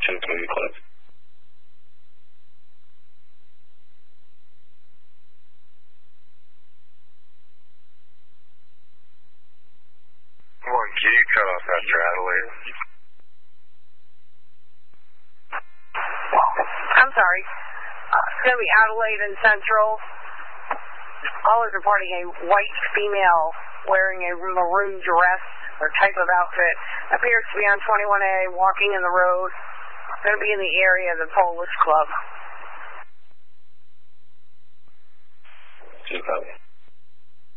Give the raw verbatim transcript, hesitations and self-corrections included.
Symphony Club. one Q, cut off after Adelaide. I'm sorry. Uh, it's going to be Adelaide and Central. All is reporting a white female wearing a maroon dress or type of outfit. Appears to be on twenty-one A, walking in the road. Going to be in the area of the Polish Club. Two copy.